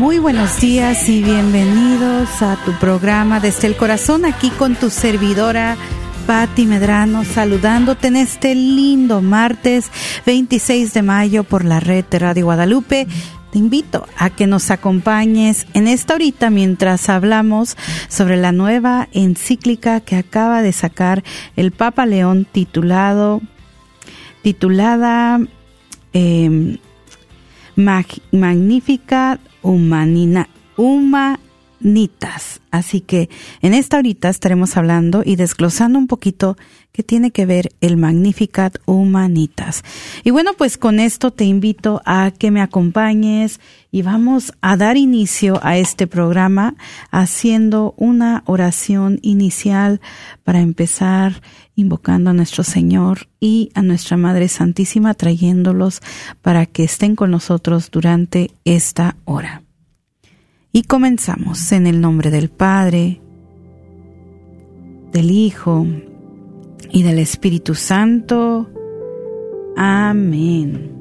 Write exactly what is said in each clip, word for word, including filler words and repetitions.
Muy buenos días y bienvenidos a tu programa Desde el Corazón, aquí con tu servidora Patti Medrano, saludándote en este lindo martes veintiséis de mayo por la red de Radio Guadalupe. Te invito a que nos acompañes en esta horita mientras hablamos sobre la nueva encíclica que acaba de sacar el Papa León titulado, titulada eh, Mag- Magnificat Humanina, Humanitas. Así que en esta horita estaremos hablando y desglosando un poquito qué tiene que ver el Magnificat Humanitas. Y bueno, pues con esto te invito a que me acompañes y vamos a dar inicio a este programa haciendo una oración inicial para empezar invocando a nuestro Señor y a nuestra Madre Santísima, trayéndolos para que estén con nosotros durante esta hora. Y comenzamos en el nombre del Padre, del Hijo y del Espíritu Santo. Amén.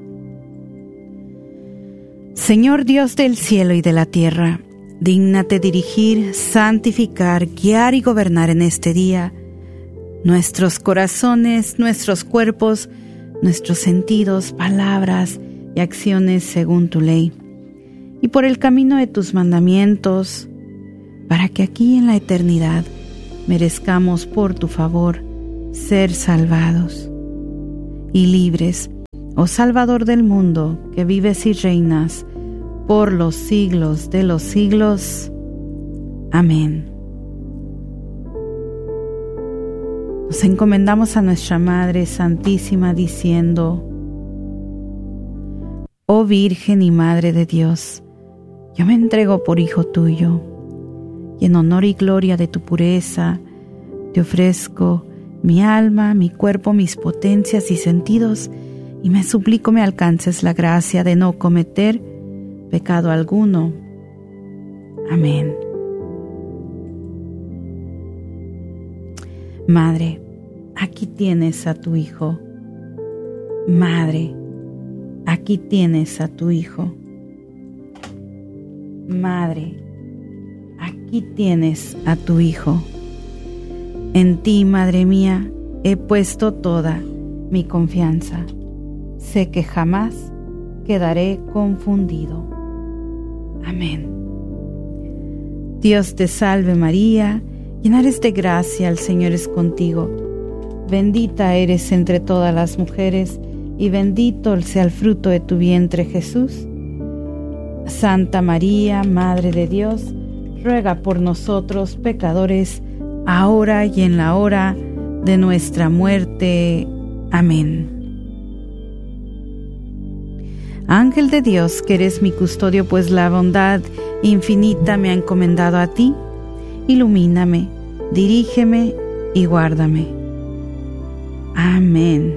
Señor Dios del cielo y de la tierra, dígnate dirigir, santificar, guiar y gobernar en este día nuestros corazones, nuestros cuerpos, nuestros sentidos, palabras y acciones según tu ley, y por el camino de tus mandamientos, para que aquí en la eternidad merezcamos por tu favor ser salvados y libres, oh Salvador del mundo, que vives y reinas por los siglos de los siglos. Amén. Nos encomendamos a nuestra Madre Santísima diciendo: Oh Virgen y Madre de Dios, yo me entrego por hijo tuyo, y en honor y gloria de tu pureza, te ofrezco mi alma, mi cuerpo, mis potencias y sentidos, y me suplico me alcances la gracia de no cometer pecado alguno. Amén. Madre, aquí tienes a tu hijo. Madre, aquí tienes a tu hijo. Madre, aquí tienes a tu hijo. En ti, Madre mía, he puesto toda mi confianza. Sé que jamás quedaré confundido. Amén. Dios te salve María, llena eres de gracia, el Señor es contigo. Bendita eres entre todas las mujeres, y bendito sea el fruto de tu vientre, Jesús. Santa María, Madre de Dios, ruega por nosotros pecadores, ahora y en la hora de nuestra muerte. Amén. Ángel de Dios, que eres mi custodio, pues la bondad infinita me ha encomendado a ti. Ilumíname, dirígeme y guárdame. Amén.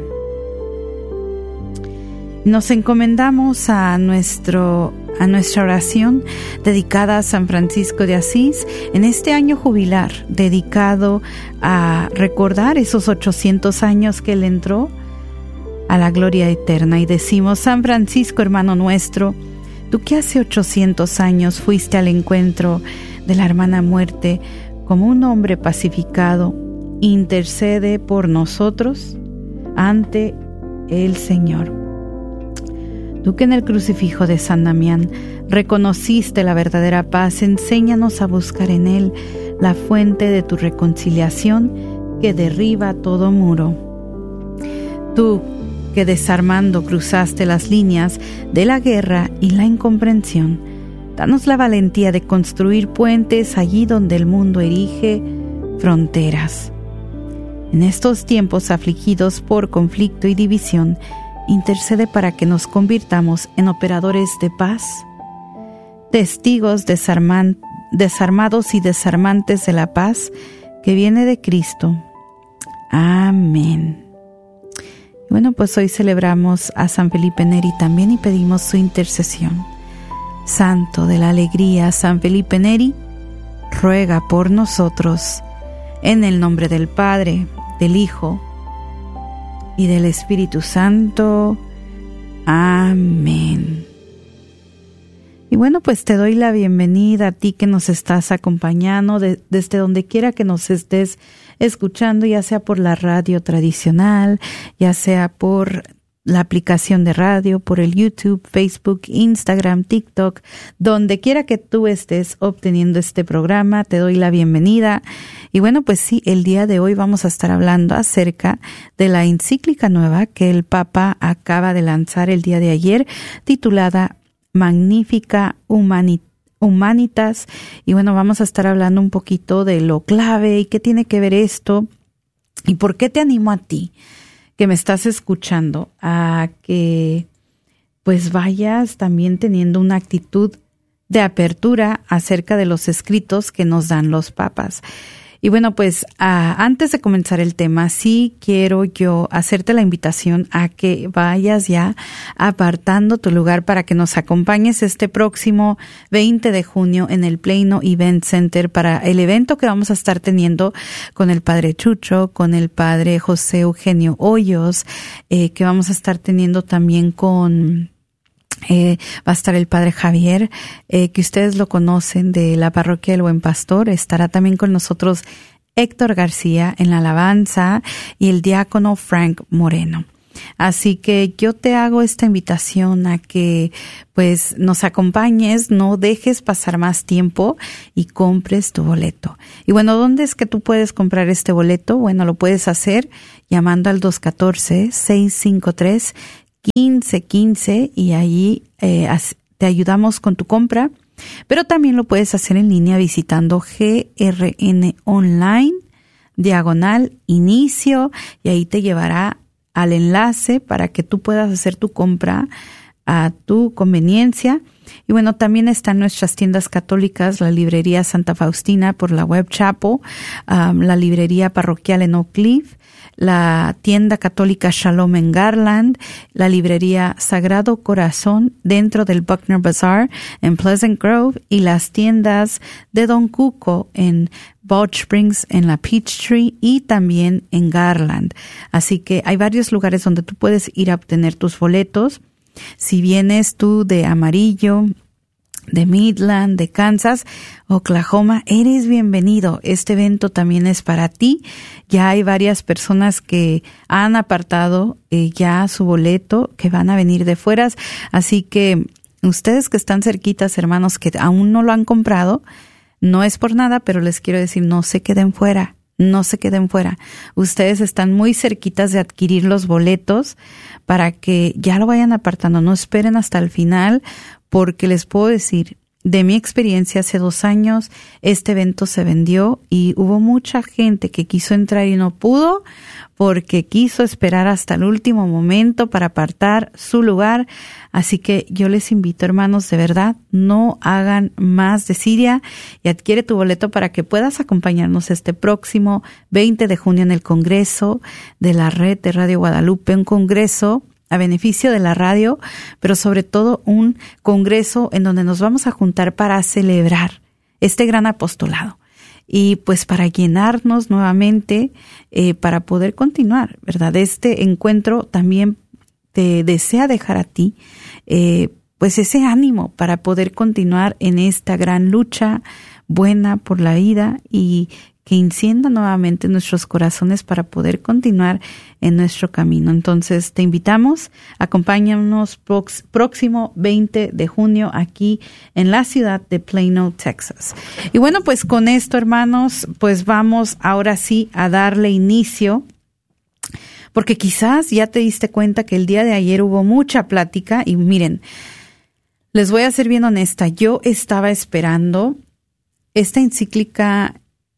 Nos encomendamos a nuestro a nuestra oración dedicada a San Francisco de Asís en este año jubilar, dedicado a recordar esos ochocientos años que él entró a la gloria eterna. Y decimos: San Francisco, hermano nuestro, tú que hace ochocientos años fuiste al encuentro de la hermana muerte como un hombre pacificado, intercede por nosotros ante el Señor. Tú que en el crucifijo de San Damián reconociste la verdadera paz, enséñanos a buscar en él la fuente de tu reconciliación que derriba todo muro. Tú que desarmando cruzaste las líneas de la guerra y la incomprensión, danos la valentía de construir puentes allí donde el mundo erige fronteras. En estos tiempos afligidos por conflicto y división, intercede para que nos convirtamos en operadores de paz, testigos desarman, desarmados y desarmantes de la paz que viene de Cristo. Amén. Bueno, pues hoy celebramos a San Felipe Neri también y pedimos su intercesión. Santo de la alegría, San Felipe Neri, ruega por nosotros. En el nombre del Padre, del Hijo y del Espíritu Santo. Amén. Y bueno, pues te doy la bienvenida a ti que nos estás acompañando de, desde donde quiera que nos estés escuchando, ya sea por la radio tradicional, ya sea por la aplicación de radio, por el YouTube, Facebook, Instagram, TikTok, donde quiera que tú estés obteniendo este programa, te doy la bienvenida. Y bueno, pues sí, el día de hoy vamos a estar hablando acerca de la encíclica nueva que el Papa acaba de lanzar el día de ayer, titulada Magnificat Humanitas. Y bueno, vamos a estar hablando un poquito de lo clave y qué tiene que ver esto y por qué te animo a ti que me estás escuchando a que pues vayas también teniendo una actitud de apertura acerca de los escritos que nos dan los papas. Y bueno, pues uh, antes de comenzar el tema, sí quiero yo hacerte la invitación a que vayas ya apartando tu lugar para que nos acompañes este próximo veinte de junio en el Plano Event Center para el evento que vamos a estar teniendo con el Padre Chucho, con el Padre José Eugenio Hoyos, eh, que vamos a estar teniendo también con... Eh, va a estar el Padre Javier, eh, que ustedes lo conocen de la Parroquia del Buen Pastor. Estará también con nosotros Héctor García en la alabanza y el diácono Frank Moreno. Así que yo te hago esta invitación a que pues nos acompañes, no dejes pasar más tiempo y compres tu boleto. Y bueno, ¿dónde es que tú puedes comprar este boleto? Bueno, lo puedes hacer llamando al dos uno cuatro, seis cinco tres, quince quince y ahí eh, te ayudamos con tu compra, pero también lo puedes hacer en línea visitando G R N Online, diagonal, inicio, y ahí te llevará al enlace para que tú puedas hacer tu compra a tu conveniencia. Y bueno, también están nuestras tiendas católicas, la librería Santa Faustina por la Web Chapel, um, la librería parroquial en Oak Cliff, la tienda católica Shalom en Garland, la librería Sagrado Corazón dentro del Buckner Bazaar en Pleasant Grove y las tiendas de Don Cuco en Balch Springs en la Peachtree y también en Garland. Así que hay varios lugares donde tú puedes ir a obtener tus boletos. Si vienes tú de Amarillo, de Midland, de Kansas, Oklahoma, eres bienvenido. Este evento también es para ti. Ya hay varias personas que han apartado eh, ya su boleto, que van a venir de fueras. Así que ustedes que están cerquitas, hermanos, que aún no lo han comprado, no es por nada, pero les quiero decir, no se queden fuera. No se queden fuera. Ustedes están muy cerquitas de adquirir los boletos para que ya lo vayan apartando. No esperen hasta el final, porque les puedo decir, de mi experiencia hace dos años, este evento se vendió y hubo mucha gente que quiso entrar y no pudo porque quiso esperar hasta el último momento para apartar su lugar. Así que yo les invito, hermanos, de verdad, no hagan más desidia y adquiere tu boleto para que puedas acompañarnos este próximo veinte de junio en el Congreso de la Red de Radio Guadalupe, un congreso a beneficio de la radio, pero sobre todo un congreso en donde nos vamos a juntar para celebrar este gran apostolado y pues para llenarnos nuevamente, eh, para poder continuar, ¿verdad? Este encuentro también te desea dejar a ti eh, pues ese ánimo para poder continuar en esta gran lucha buena por la vida y que encienda nuevamente nuestros corazones para poder continuar en nuestro camino. Entonces, te invitamos, acompáñanos prox- próximo veinte de junio aquí en la ciudad de Plano, Texas. Y bueno, pues con esto, hermanos, pues vamos ahora sí a darle inicio, porque quizás ya te diste cuenta que el día de ayer hubo mucha plática y miren, les voy a ser bien honesta, yo estaba esperando esta encíclica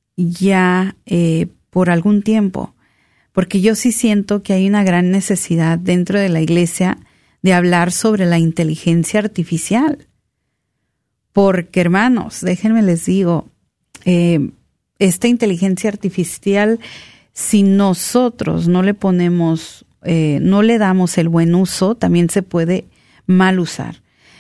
ya eh, por algún tiempo, porque yo sí siento que hay una gran necesidad dentro de la iglesia de hablar sobre la inteligencia artificial. Porque, hermanos, déjenme les digo, eh, esta inteligencia artificial, si nosotros no le ponemos, eh, no le damos el buen uso, también se puede mal usar.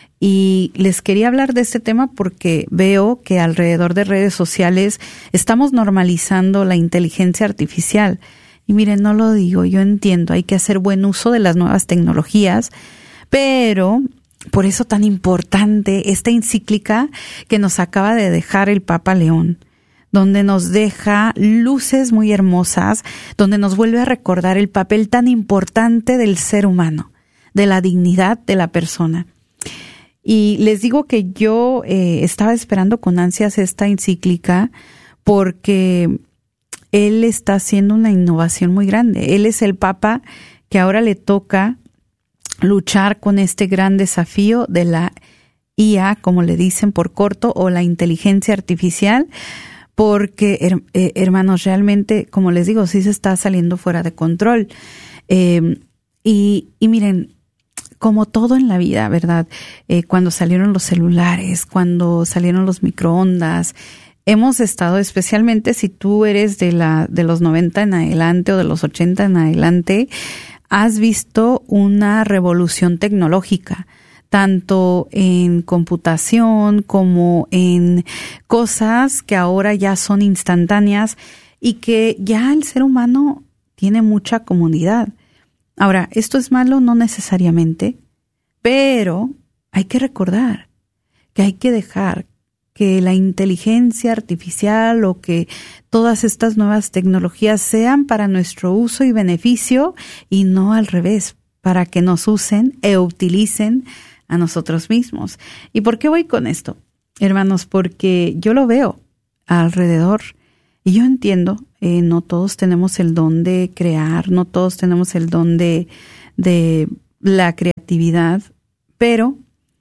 Y les quería hablar de este tema porque veo que alrededor de redes sociales estamos normalizando la inteligencia artificial. Y miren, no lo digo, yo entiendo, hay que hacer buen uso de las nuevas tecnologías, pero por eso tan importante esta encíclica que nos acaba de dejar el Papa León, donde nos deja luces muy hermosas, donde nos vuelve a recordar el papel tan importante del ser humano, de la dignidad de la persona. Y les digo que yo eh, estaba esperando con ansias esta encíclica porque él está haciendo una innovación muy grande. Él es el Papa que ahora le toca luchar con este gran desafío de la I A, como le dicen por corto, o la inteligencia artificial, porque, her, eh, hermanos, realmente, como les digo, sí se está saliendo fuera de control. Eh, y, y miren, como todo en la vida, ¿verdad? Eh, cuando salieron los celulares, cuando salieron los microondas, hemos estado, especialmente si tú eres de la de los noventa en adelante o de los ochenta en adelante, has visto una revolución tecnológica, tanto en computación como en cosas que ahora ya son instantáneas y que ya el ser humano tiene mucha comodidad. Ahora, ¿esto es malo? No necesariamente, pero hay que recordar que hay que dejar que la inteligencia artificial o que todas estas nuevas tecnologías sean para nuestro uso y beneficio y no al revés, para que nos usen e utilicen a nosotros mismos. ¿Y por qué voy con esto, hermanos? Porque yo lo veo alrededor y yo entiendo, eh, no todos tenemos el don de crear, no todos tenemos el don de, de la creatividad, pero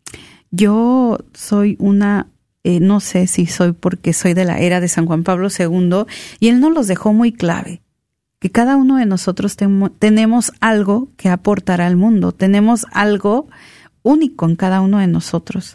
yo soy una, eh, no sé si soy porque soy de la era de San Juan Pablo segundo, y él nos los dejó muy clave, que cada uno de nosotros tem- tenemos algo que aportar al mundo, tenemos algo único en cada uno de nosotros.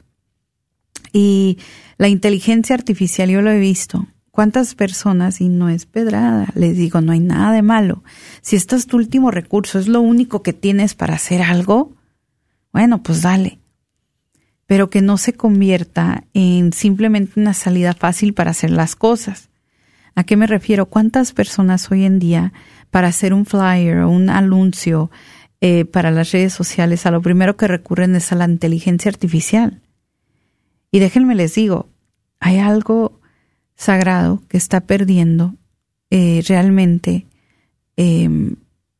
Y la inteligencia artificial, yo lo he visto. ¿Cuántas personas, y no es pedrada, les digo, no hay nada de malo? Si este es tu último recurso, es lo único que tienes para hacer algo, bueno, pues dale. Pero que no se convierta en simplemente una salida fácil para hacer las cosas. ¿A qué me refiero? ¿Cuántas personas hoy en día para hacer un flyer o un anuncio eh, para las redes sociales, a lo primero que recurren es a la inteligencia artificial? Y déjenme les digo, hay algo sagrado que está perdiendo eh, realmente, eh,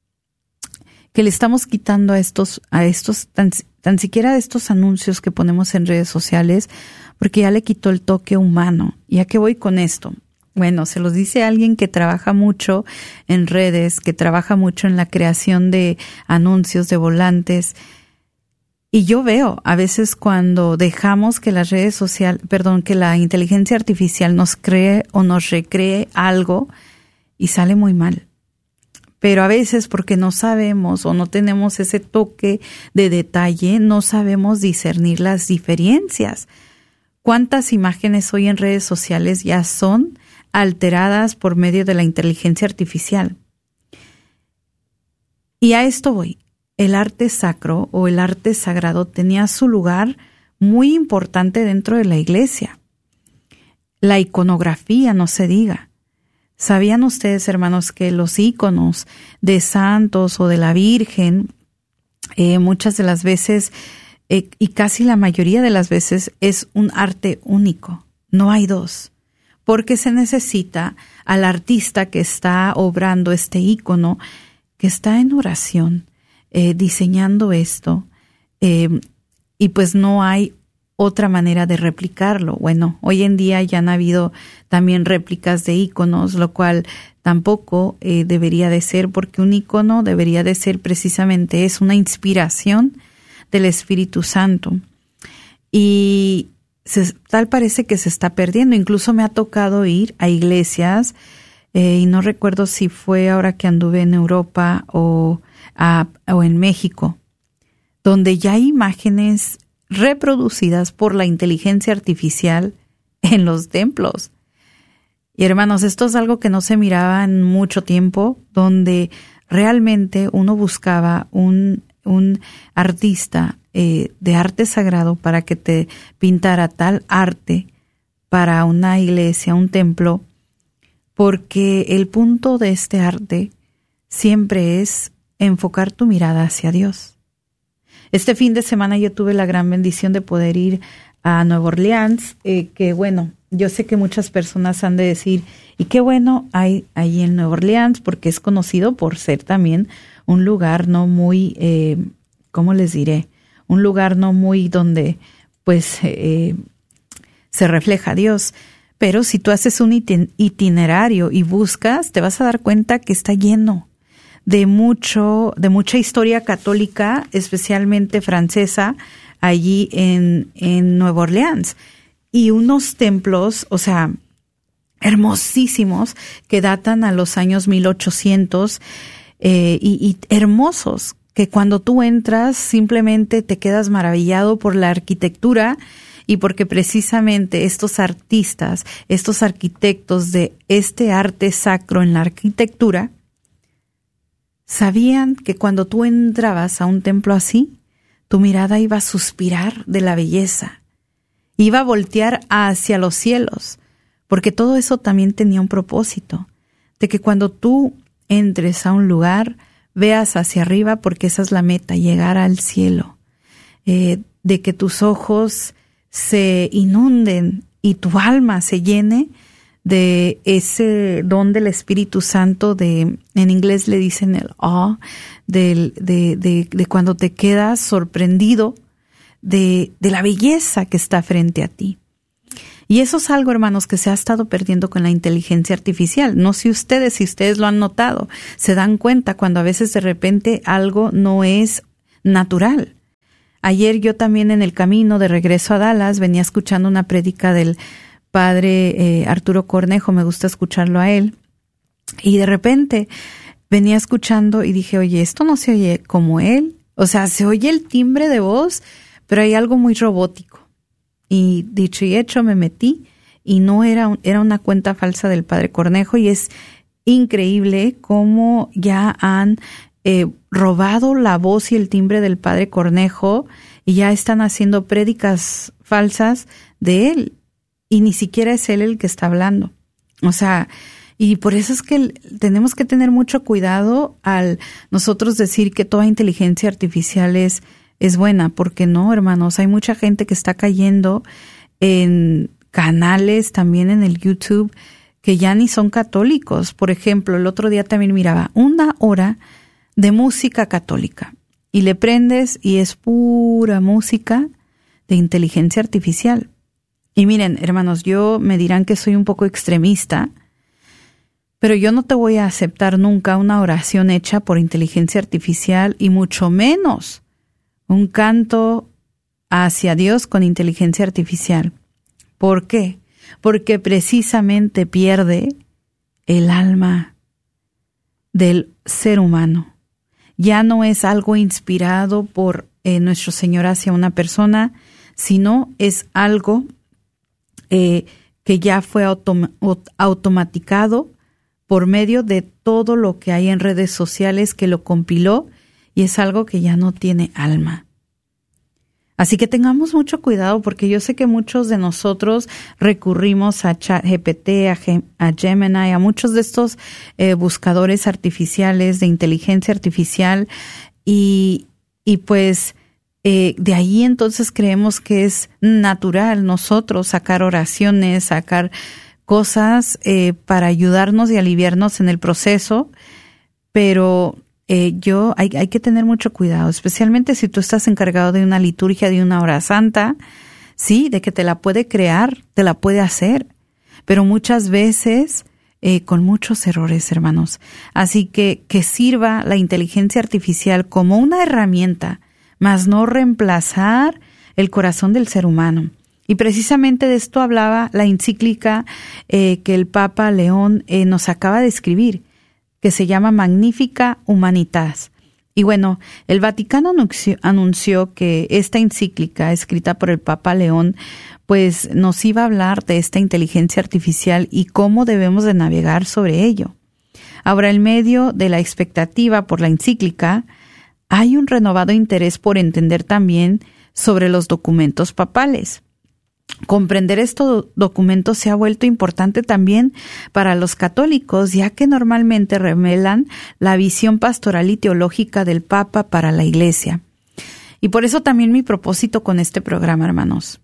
que le estamos quitando a estos, a estos tan, tan siquiera a estos anuncios que ponemos en redes sociales, porque ya le quitó el toque humano. ¿Y a qué voy con esto? Bueno, se los dice alguien que trabaja mucho en redes, que trabaja mucho en la creación de anuncios, de volantes. Y yo veo a veces cuando dejamos que las redes sociales, perdón, que la inteligencia artificial nos cree o nos recree algo y sale muy mal. Pero a veces porque no sabemos o no tenemos ese toque de detalle, no sabemos discernir las diferencias. ¿Cuántas imágenes hoy en redes sociales ya son alteradas por medio de la inteligencia artificial? Y a esto voy. El arte sacro o el arte sagrado tenía su lugar muy importante dentro de la iglesia. La iconografía, no se diga. ¿Sabían ustedes, hermanos, que los íconos de santos o de la Virgen, eh, muchas de las veces, eh, y casi la mayoría de las veces, es un arte único? No hay dos. Porque se necesita al artista que está obrando este ícono, que está en oración, eh, diseñando esto, eh, y pues no hay otra manera de replicarlo. Bueno, hoy en día ya han habido también réplicas de íconos, lo cual tampoco eh, debería de ser, porque un ícono debería de ser precisamente es una inspiración del Espíritu Santo. Y se, tal parece que se está perdiendo. Incluso me ha tocado ir a iglesias, eh, y no recuerdo si fue ahora que anduve en Europa o, a, o en México, donde ya hay imágenes reproducidas por la inteligencia artificial en los templos. Y hermanos, esto es algo que no se miraba en mucho tiempo, donde realmente uno buscaba un, un artista eh, de arte sagrado para que te pintara tal arte para una iglesia, un templo, porque el punto de este arte siempre es enfocar tu mirada hacia Dios. Este fin de semana yo tuve la gran bendición de poder ir a Nueva Orleans, eh, que bueno, yo sé que muchas personas han de decir, y qué bueno hay ahí en Nueva Orleans, porque es conocido por ser también un lugar no muy, eh, ¿cómo les diré? Un lugar no muy donde pues eh, se refleja a Dios. Pero si tú haces un itinerario y buscas, te vas a dar cuenta que está lleno de mucho, de mucha historia católica, especialmente francesa, allí en, en Nueva Orleans. Y unos templos, o sea, hermosísimos, que datan a los años mil ochocientos, eh, y, y hermosos, que cuando tú entras simplemente te quedas maravillado por la arquitectura y porque precisamente estos artistas, estos arquitectos de este arte sacro en la arquitectura, sabían que cuando tú entrabas a un templo así, tu mirada iba a suspirar de la belleza, iba a voltear hacia los cielos, porque todo eso también tenía un propósito, de que cuando tú entres a un lugar, veas hacia arriba, porque esa es la meta, llegar al cielo, eh, de que tus ojos se inunden y tu alma se llene de ese don del Espíritu Santo, de, en inglés le dicen el awe, de, de, de, de cuando te quedas sorprendido de, de la belleza que está frente a ti. Y eso es algo, hermanos, que se ha estado perdiendo con la inteligencia artificial. No sé ustedes, si ustedes lo han notado, se dan cuenta cuando a veces de repente algo no es natural. Ayer yo también en el camino de regreso a Dallas venía escuchando una prédica del padre eh, Arturo Cornejo, me gusta escucharlo a él, y de repente venía escuchando y dije, oye, esto no se oye como él, o sea, se oye el timbre de voz, pero hay algo muy robótico. Y dicho y hecho me metí y no era, un, era una cuenta falsa del padre Cornejo, y es increíble cómo ya han eh, robado la voz y el timbre del padre Cornejo y ya están haciendo prédicas falsas de él. Y ni siquiera es él el que está hablando. O sea, y por eso es que tenemos que tener mucho cuidado al nosotros decir que toda inteligencia artificial es, es buena, porque no, hermanos, hay mucha gente que está cayendo en canales también en el YouTube que ya ni son católicos. Por ejemplo, el otro día también miraba una hora de música católica y le prendes y es pura música de inteligencia artificial. Y miren, hermanos, yo me dirán que soy un poco extremista, pero yo no te voy a aceptar nunca una oración hecha por inteligencia artificial y mucho menos un canto hacia Dios con inteligencia artificial. ¿Por qué? Porque precisamente pierde el alma del ser humano. Ya no es algo inspirado por eh, nuestro Señor hacia una persona, sino es algo Eh, que ya fue autom- automatizado por medio de todo lo que hay en redes sociales, que lo compiló, y es algo que ya no tiene alma. Así que tengamos mucho cuidado, porque yo sé que muchos de nosotros recurrimos a ChatGPT, a, Gem- a Gemini, a muchos de estos eh, buscadores artificiales de inteligencia artificial, y, y pues Eh, de ahí entonces creemos que es natural nosotros sacar oraciones, sacar cosas eh, para ayudarnos y aliviarnos en el proceso, pero eh, yo hay, hay que tener mucho cuidado, especialmente si tú estás encargado de una liturgia, de una hora santa, sí, de que te la puede crear, te la puede hacer, pero muchas veces eh, con muchos errores, hermanos. Así que que sirva la inteligencia artificial como una herramienta, mas no reemplazar el corazón del ser humano. Y precisamente de esto hablaba la encíclica eh, que el Papa León eh, nos acaba de escribir, que se llama Magnificat Humanitas. Y bueno, el Vaticano anunció, anunció que esta encíclica, escrita por el Papa León, pues nos iba a hablar de esta inteligencia artificial y cómo debemos de navegar sobre ello. Ahora, en medio de la expectativa por la encíclica, hay un renovado interés por entender también sobre los documentos papales. Comprender estos documentos se ha vuelto importante también para los católicos, ya que normalmente revelan la visión pastoral y teológica del Papa para la Iglesia. Y por eso también mi propósito con este programa, hermanos.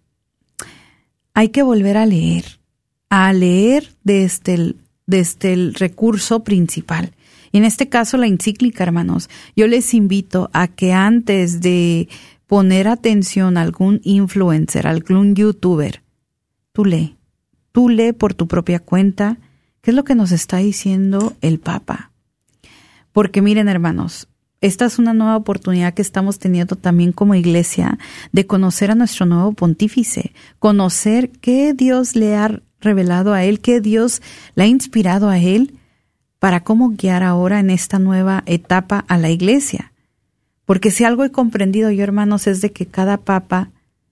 Hay que volver a leer, a leer desde el, desde el recurso principal. Y en este caso la encíclica, hermanos. Yo les invito a que antes de poner atención a algún influencer, a algún youtuber, tú lee, tú lee por tu propia cuenta qué es lo que nos está diciendo el Papa. Porque miren, hermanos, esta es una nueva oportunidad que estamos teniendo también como iglesia de conocer a nuestro nuevo pontífice, conocer qué Dios le ha revelado a él, qué Dios le ha inspirado a él para cómo guiar ahora en esta nueva etapa a la iglesia. Porque si algo he comprendido yo, hermanos, es de que cada papa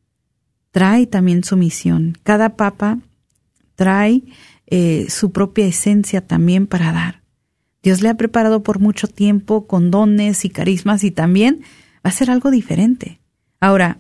trae también su misión, cada papa trae eh, su propia esencia también para dar. Dios le ha preparado por mucho tiempo con dones y carismas y también va a ser algo diferente. Ahora,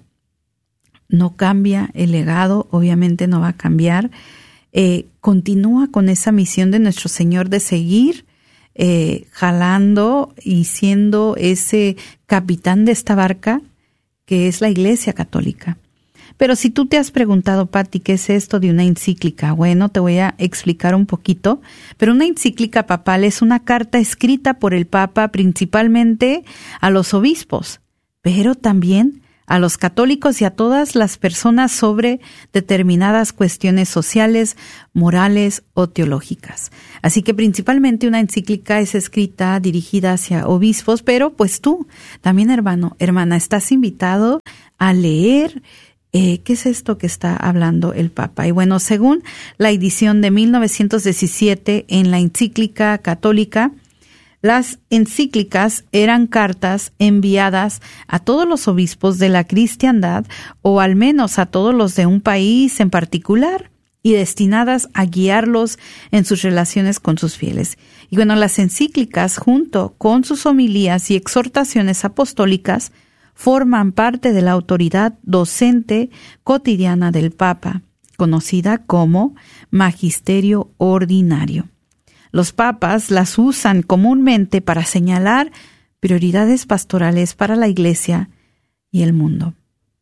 no cambia el legado, obviamente no va a cambiar. Eh, continúa con esa misión de nuestro Señor de seguir eh, jalando y siendo ese capitán de esta barca que es la Iglesia Católica. Pero si tú te has preguntado, Pati, ¿qué es esto de una encíclica? Bueno, te voy a explicar un poquito. Pero una encíclica papal es una carta escrita por el Papa principalmente a los obispos, pero también a los católicos y a todas las personas sobre determinadas cuestiones sociales, morales o teológicas. Así que principalmente una encíclica es escrita, dirigida hacia obispos, pero pues tú también, hermano, hermana, estás invitado a leer. Eh, ¿Qué es esto que está hablando el Papa? Y bueno, según la edición de mil novecientos diecisiete en la encíclica católica, las encíclicas eran cartas enviadas a todos los obispos de la cristiandad o al menos a todos los de un país en particular y destinadas a guiarlos en sus relaciones con sus fieles. Y bueno, las encíclicas junto con sus homilías y exhortaciones apostólicas forman parte de la autoridad docente cotidiana del Papa, conocida como Magisterio Ordinario. Los papas las usan comúnmente para señalar prioridades pastorales para la Iglesia y el mundo.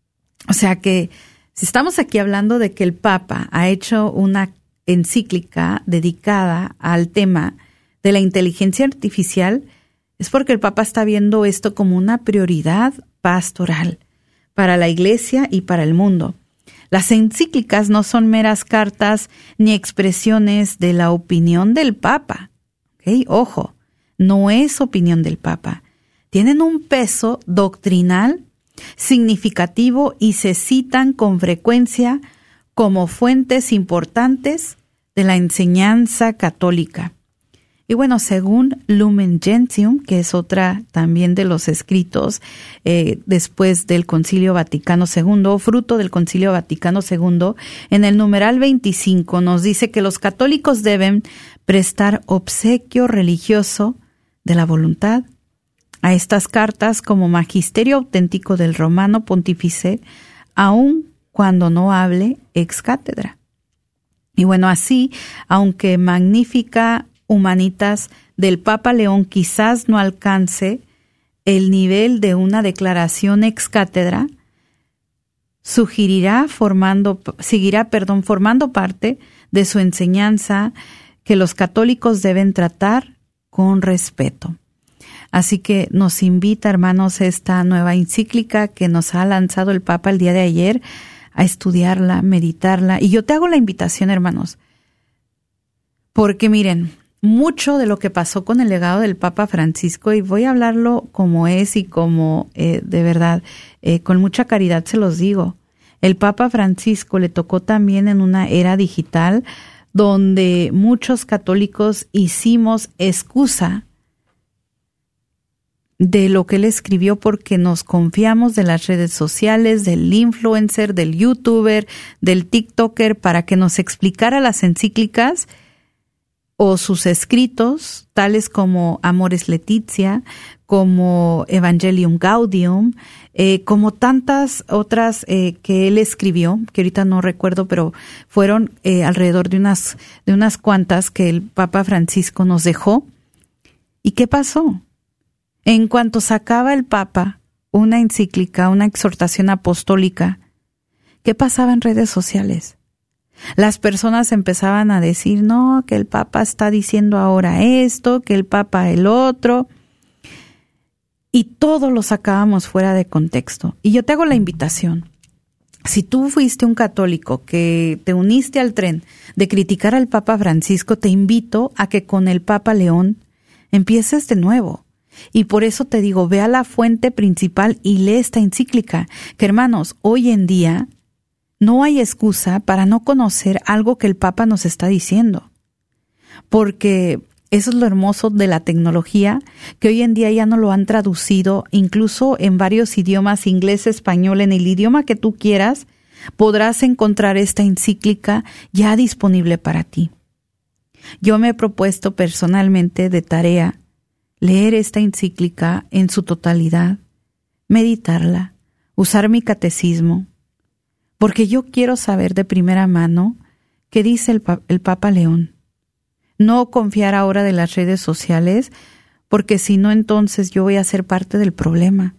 O sea que si estamos aquí hablando de que el Papa ha hecho una encíclica dedicada al tema de la inteligencia artificial, es porque el Papa está viendo esto como una prioridad pastoral para la Iglesia y para el mundo. Las encíclicas no son meras cartas ni expresiones de la opinión del Papa. ¿Okay? Ojo, no es opinión del Papa. Tienen un peso doctrinal significativo y se citan con frecuencia como fuentes importantes de la enseñanza católica. Y bueno, según Lumen Gentium, que es otra también de los escritos eh, después del Concilio Vaticano segundo, fruto del Concilio Vaticano segundo, en el numeral veinticinco nos dice que los católicos deben prestar obsequio religioso de la voluntad a estas cartas como magisterio auténtico del Romano Pontífice, aun cuando no hable ex cátedra. Y bueno, así, aunque magnífica Humanitas del Papa León quizás no alcance el nivel de una declaración ex cátedra, sugerirá formando, seguirá, perdón, formando parte de su enseñanza que los católicos deben tratar con respeto. Así que nos invita, hermanos, esta nueva encíclica que nos ha lanzado el Papa el día de ayer a estudiarla, meditarla. Y yo te hago la invitación, hermanos, porque miren, mucho de lo que pasó con el legado del Papa Francisco, y voy a hablarlo como es y como eh, de verdad, eh, con mucha caridad se los digo, el Papa Francisco le tocó también en una era digital donde muchos católicos hicimos excusa de lo que él escribió porque nos confiamos de las redes sociales, del influencer, del youtuber, del tiktoker para que nos explicara las encíclicas o sus escritos, tales como Amoris Laetitia, como Evangelium Gaudium, eh, como tantas otras eh, que él escribió, que ahorita no recuerdo, pero fueron eh, alrededor de unas, de unas cuantas que el Papa Francisco nos dejó. ¿Y qué pasó? En cuanto sacaba el Papa una encíclica, una exhortación apostólica, ¿qué pasaba en redes sociales? Las personas empezaban a decir, no, que el Papa está diciendo ahora esto, que el Papa el otro, y todo lo sacábamos fuera de contexto. Y yo te hago la invitación. Si tú fuiste un católico que te uniste al tren de criticar al Papa Francisco, te invito a que con el Papa León empieces de nuevo. Y por eso te digo, ve a la fuente principal y lee esta encíclica. Que hermanos, hoy en día no hay excusa para no conocer algo que el Papa nos está diciendo. Porque eso es lo hermoso de la tecnología, que hoy en día ya no lo han traducido, incluso en varios idiomas, inglés, español, en el idioma que tú quieras, podrás encontrar esta encíclica ya disponible para ti. Yo me he propuesto personalmente de tarea leer esta encíclica en su totalidad, meditarla, usar mi catecismo, porque yo quiero saber de primera mano qué dice el, el Papa León. No confiar ahora de las redes sociales, porque si no, entonces yo voy a ser parte del problema.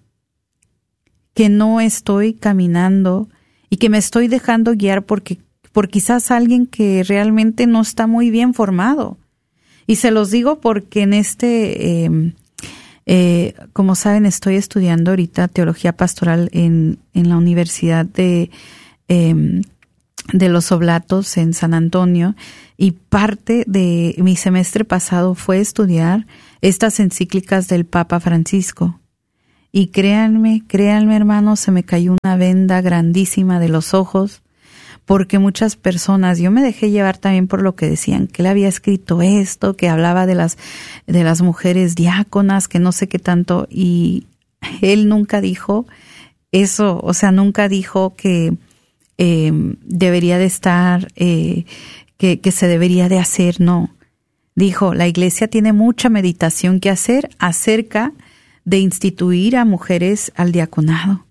Que no estoy caminando y que me estoy dejando guiar porque, por quizás alguien que realmente no está muy bien formado. Y se los digo porque en este, eh, eh, como saben, estoy estudiando ahorita teología pastoral en, en la Universidad de, eh, de los Oblatos en San Antonio. Y parte de mi semestre pasado fue estudiar estas encíclicas del Papa Francisco. Y créanme, créanme hermanos, se me cayó una venda grandísima de los ojos, porque muchas personas, yo me dejé llevar también por lo que decían, que él había escrito esto, que hablaba de las, de las mujeres diáconas, que no sé qué tanto, y él nunca dijo eso, o sea, nunca dijo que eh, debería de estar... Eh, Que, que se debería de hacer, no. Dijo, la Iglesia tiene mucha meditación que hacer acerca de instituir a mujeres al diaconado.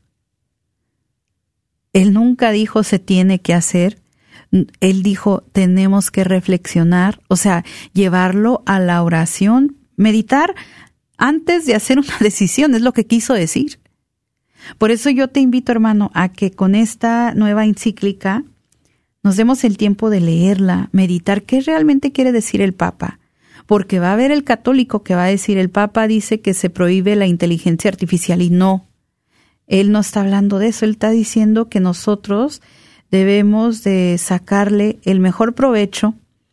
Él nunca dijo se tiene que hacer, él dijo tenemos que reflexionar, o sea, llevarlo a la oración, meditar antes de hacer una decisión, es lo que quiso decir. Por eso yo te invito, hermano, a que con esta nueva encíclica nos demos el tiempo de leerla, meditar qué realmente quiere decir el Papa, porque va a haber el católico que va a decir el Papa dice que se prohíbe la inteligencia artificial y no, él no está hablando de eso, él está diciendo que nosotros debemos de sacarle el mejor provecho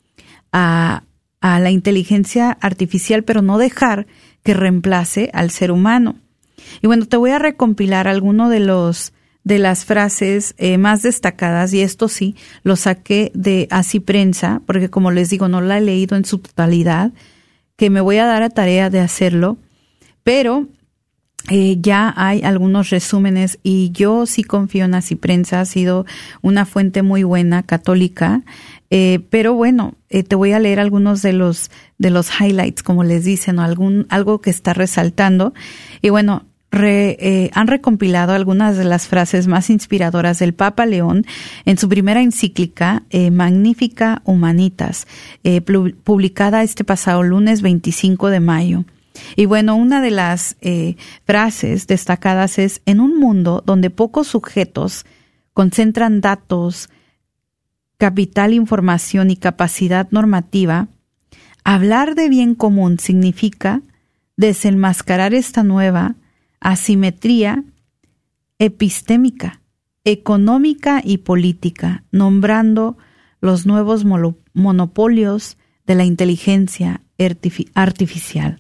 a, a la inteligencia artificial, pero no dejar que reemplace al ser humano. Y bueno, te voy a recompilar algunos de los de las frases eh, más destacadas, y esto sí, lo saqué de Así Prensa, porque como les digo, no la he leído en su totalidad, que me voy a dar a tarea de hacerlo, pero eh, ya hay algunos resúmenes, y yo sí confío en Así Prensa, ha sido una fuente muy buena, católica, eh, pero bueno, eh, te voy a leer algunos de los, de los highlights, como les dicen, o algún, algo que está resaltando, y bueno, Re, eh, han recompilado algunas de las frases más inspiradoras del Papa León en su primera encíclica, eh, Magnificat Humanitas, eh, publicada este pasado lunes veinticinco de mayo. Y bueno, una de las eh, frases destacadas es: en un mundo donde pocos sujetos concentran datos, capital, información y capacidad normativa, hablar de bien común significa desenmascarar esta nueva asimetría epistémica, económica y política, nombrando los nuevos monopolios de la inteligencia artificial.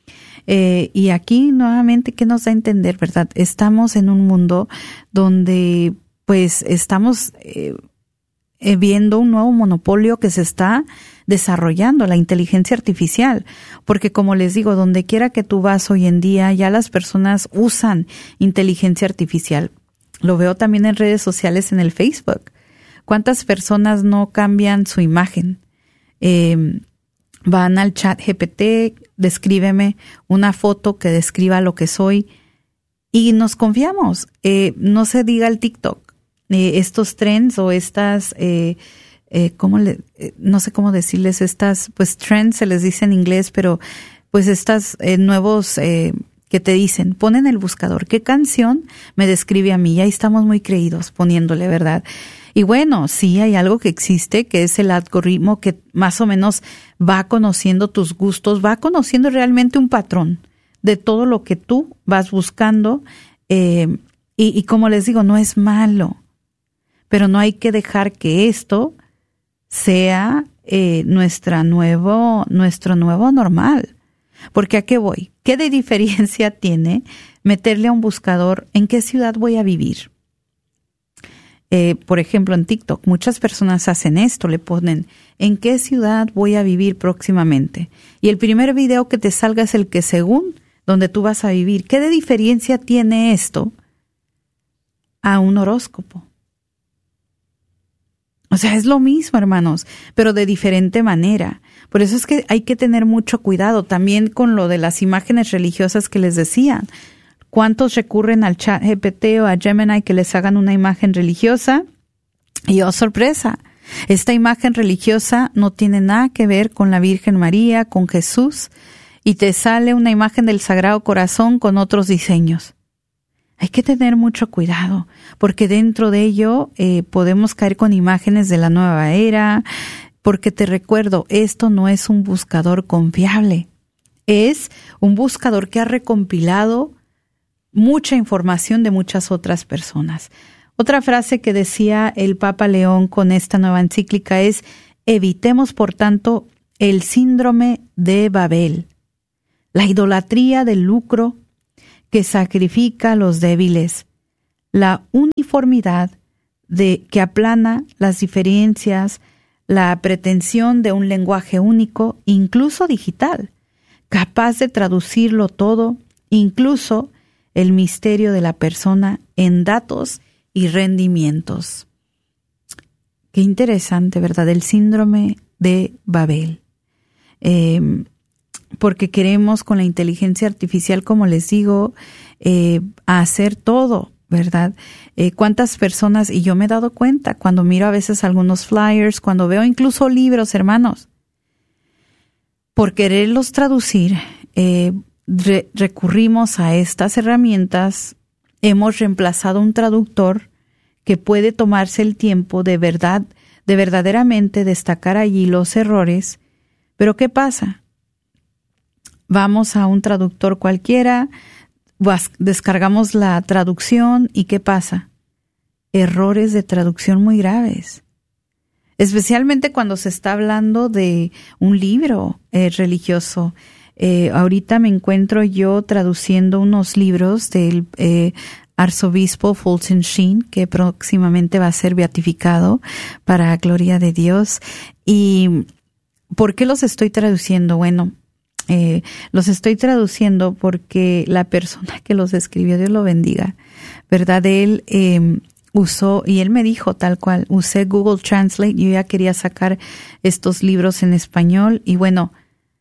Eh, y aquí nuevamente, ¿qué nos da a entender, verdad? Estamos en un mundo donde pues estamos eh, eh, viendo un nuevo monopolio que se está desarrollando, la inteligencia artificial, porque como les digo, donde quiera que tú vas hoy en día, ya las personas usan inteligencia artificial. Lo veo también en redes sociales, en el Facebook. ¿Cuántas personas no cambian su imagen? Eh, van al chat G P T, descríbeme una foto que describa lo que soy, y nos confiamos. Eh, no se diga el TikTok, eh, estos trends o estas... Eh, Eh, ¿cómo le, eh, no sé cómo decirles, estas, pues trends se les dice en inglés, pero pues estas eh, nuevos eh, que te dicen, pon en el buscador, ¿qué canción me describe a mí? Y ahí estamos muy creídos poniéndole, ¿verdad? Y bueno, sí hay algo que existe, que es el algoritmo que más o menos va conociendo tus gustos, va conociendo realmente un patrón de todo lo que tú vas buscando. Eh, y, y como les digo, no es malo, pero no hay que dejar que esto sea eh, nuestra nuevo, nuestro nuevo normal. Porque ¿a qué voy? ¿Qué de diferencia tiene meterle a un buscador en qué ciudad voy a vivir? Eh, por ejemplo, en TikTok, muchas personas hacen esto, le ponen ¿en qué ciudad voy a vivir próximamente? Y el primer video que te salga es el que según donde tú vas a vivir. ¿Qué de diferencia tiene esto a un horóscopo? O sea, es lo mismo, hermanos, pero de diferente manera. Por eso es que hay que tener mucho cuidado también con lo de las imágenes religiosas que les decían. ¿Cuántos recurren al Chat G P T o a Gemini que les hagan una imagen religiosa? Y oh, sorpresa, esta imagen religiosa no tiene nada que ver con la Virgen María, con Jesús, y te sale una imagen del Sagrado Corazón con otros diseños. Hay que tener mucho cuidado, porque dentro de ello eh, podemos caer con imágenes de la nueva era, porque te recuerdo, esto no es un buscador confiable, es un buscador que ha recompilado mucha información de muchas otras personas. Otra frase que decía el Papa León con esta nueva encíclica es: evitemos, por tanto, el síndrome de Babel, la idolatría del lucro que sacrifica a los débiles, la uniformidad de que aplana las diferencias, la pretensión de un lenguaje único, incluso digital, capaz de traducirlo todo, incluso el misterio de la persona en datos y rendimientos. Qué interesante, ¿verdad? El síndrome de Babel. Eh, porque queremos con la inteligencia artificial, como les digo, eh, hacer todo, ¿verdad? Eh, ¿Cuántas personas? Y yo me he dado cuenta cuando miro a veces algunos flyers, cuando veo incluso libros, hermanos, por quererlos traducir, eh, Re- recurrimos a estas herramientas, hemos reemplazado un traductor que puede tomarse el tiempo de verdad, de verdaderamente destacar allí los errores. Pero ¿qué pasa? Vamos a un traductor cualquiera, descargamos la traducción y ¿qué pasa? Errores de traducción muy graves. Especialmente cuando se está hablando de un libro eh, religioso. Eh, ahorita me encuentro yo traduciendo unos libros del eh, arzobispo Fulton Sheen, que próximamente va a ser beatificado para gloria de Dios. ¿Y por qué los estoy traduciendo? Bueno, eh, los estoy traduciendo porque la persona que los escribió, Dios lo bendiga, ¿verdad? Él eh, usó, y él me dijo tal cual, usé Google Translate, yo ya quería sacar estos libros en español y bueno,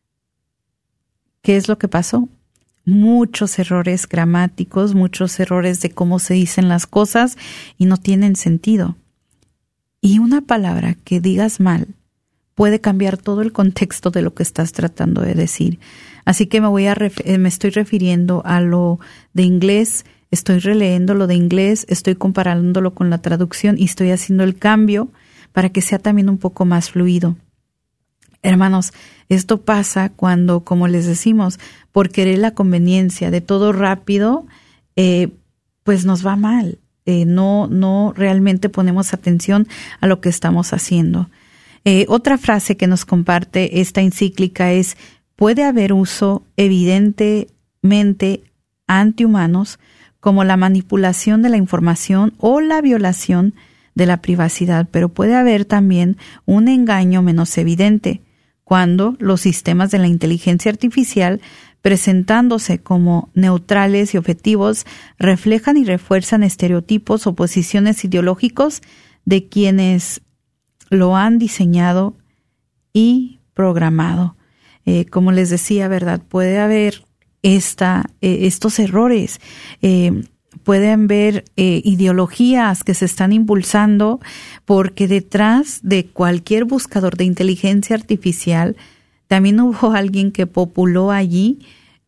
¿qué es lo que pasó? Muchos errores gramáticos, muchos errores de cómo se dicen las cosas y no tienen sentido. Y una palabra que digas mal puede cambiar todo el contexto de lo que estás tratando de decir. Así que me voy a ref- me estoy refiriendo a lo de inglés, estoy releyendo lo de inglés, estoy comparándolo con la traducción y estoy haciendo el cambio para que sea también un poco más fluido. Hermanos, esto pasa cuando, como les decimos, por querer la conveniencia de todo rápido, eh, pues nos va mal. Eh, no, no realmente ponemos atención a lo que estamos haciendo. Eh, otra frase que nos comparte esta encíclica es: puede haber uso evidentemente antihumanos como la manipulación de la información o la violación de la privacidad, pero puede haber también un engaño menos evidente, cuando los sistemas de la inteligencia artificial, presentándose como neutrales y objetivos, reflejan y refuerzan estereotipos o posiciones ideológicos de quienes lo han diseñado y programado. Eh, como les decía, ¿verdad? Puede haber esta, eh, estos errores. Eh, Pueden ver eh, ideologías que se están impulsando porque detrás de cualquier buscador de inteligencia artificial también hubo alguien que populó allí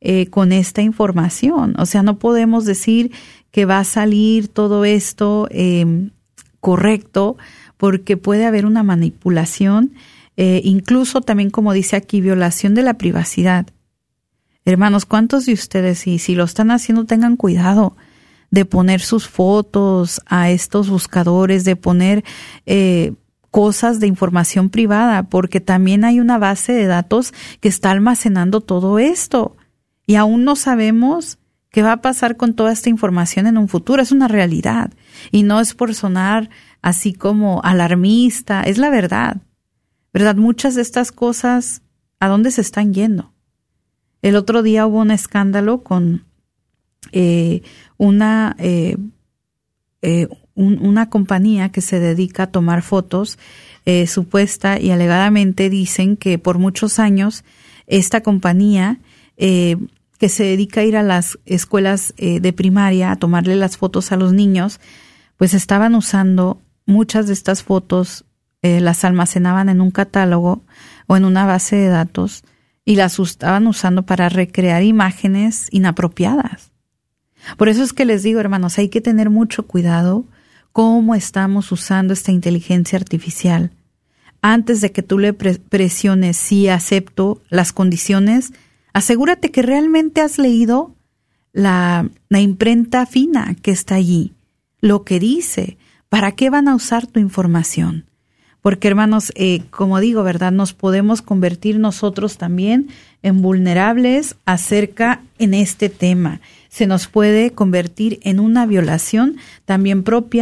eh, con esta información. O sea, no podemos decir que va a salir todo esto eh, correcto, porque puede haber una manipulación, eh, incluso también, como dice aquí, violación de la privacidad. Hermanos, ¿cuántos de ustedes, y si lo están haciendo, tengan cuidado de poner sus fotos a estos buscadores, de poner eh, cosas de información privada, porque también hay una base de datos que está almacenando todo esto y aún no sabemos qué va a pasar con toda esta información en un futuro. Es una realidad y no es por sonar así como alarmista, es la verdad, ¿verdad? Muchas de estas cosas, ¿a dónde se están yendo? El otro día hubo un escándalo con eh, una, eh, eh, un, una compañía que se dedica a tomar fotos, eh, supuesta y alegadamente dicen que por muchos años esta compañía eh, que se dedica a ir a las escuelas eh, de primaria a tomarle las fotos a los niños, pues estaban usando muchas de estas fotos, eh, las almacenaban en un catálogo o en una base de datos y las estaban usando para recrear imágenes inapropiadas. Por eso es que les digo, hermanos, hay que tener mucho cuidado cómo estamos usando esta inteligencia artificial. Antes de que tú le pre- presiones sí acepto las condiciones, asegúrate que realmente has leído la, la imprenta fina que está allí, lo que dice, para qué van a usar tu información. Porque, hermanos, eh, como digo, ¿verdad? Nos podemos convertir nosotros también en vulnerables acerca en este tema. Se nos puede convertir en una violación también propia